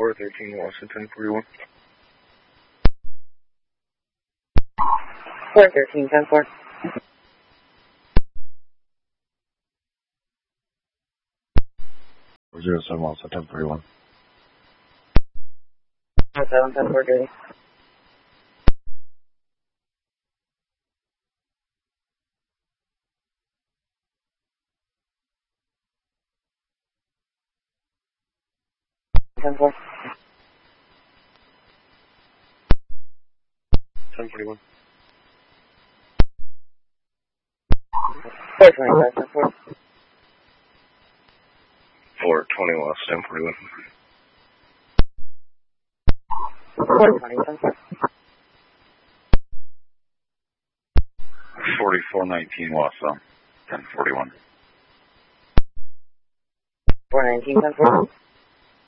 413 Washington 1041. 413, 10-4. 407 Washington 1041. 7, 10-4, duty. Ten 4. 1041. 425, 10-4. 420 West 1041. 420, 10-4. 4419 West 1041. 419, 10-4.